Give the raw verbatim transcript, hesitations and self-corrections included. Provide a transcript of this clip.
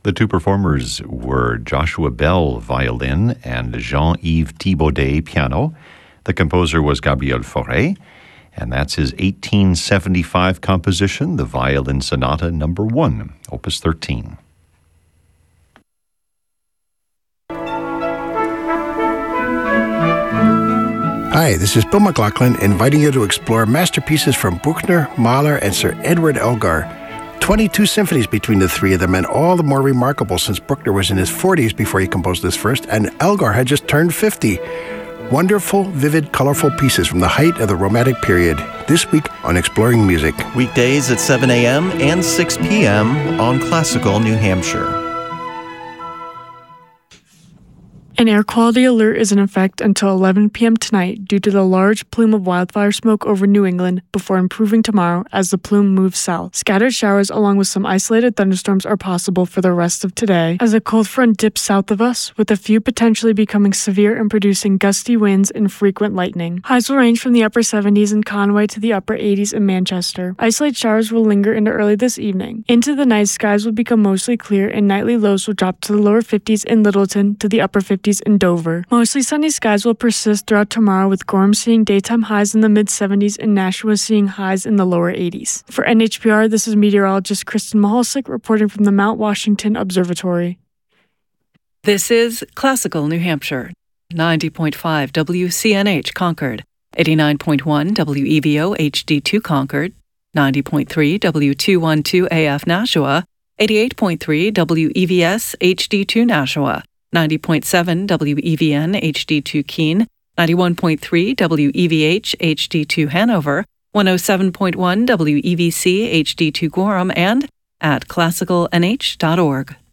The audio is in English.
The two performers were Joshua Bell, violin, and Jean-Yves Thibaudet, piano. The composer was Gabriel Fauré, and that's his eighteen seventy-five composition, the Violin Sonata Number One, Opus thirteen. Hi, this is Bill McLaughlin inviting you to explore masterpieces from Bruckner, Mahler, and Sir Edward Elgar. twenty-two symphonies between the three of them, and all the more remarkable since Bruckner was in his forties before he composed this first, and Elgar had just turned fifty. Wonderful, vivid, colorful pieces from the height of the Romantic period, this week on Exploring Music. Weekdays at seven a.m. and six p.m. on Classical New Hampshire. An air quality alert is in effect until eleven p.m. tonight due to the large plume of wildfire smoke over New England before improving tomorrow as the plume moves south. Scattered showers along with some isolated thunderstorms are possible for the rest of today as a cold front dips south of us, with a few potentially becoming severe and producing gusty winds and frequent lightning. Highs will range from the upper seventies in Conway to the upper eighties in Manchester. Isolated showers will linger into early this evening. Into the night, skies will become mostly clear and nightly lows will drop to the lower fifties in Littleton to the upper fifties in Dover. Mostly sunny skies will persist throughout tomorrow, with Gorham seeing daytime highs in the mid-seventies and Nashua seeing highs in the lower eighties. For N H P R, this is meteorologist Kristen Mahalsick reporting from the Mount Washington Observatory. This is Classical New Hampshire, ninety point five W C N H Concord, eighty-nine point one W E V O H D two Concord, ninety point three W two twelve A F Nashua, eighty-eight point three W E V S H D two Nashua, ninety point seven W E V N H D two Keene, ninety-one point three W E V H H D two Hanover, one oh seven point one W E V C H D two Gorham, and at classical N H dot org.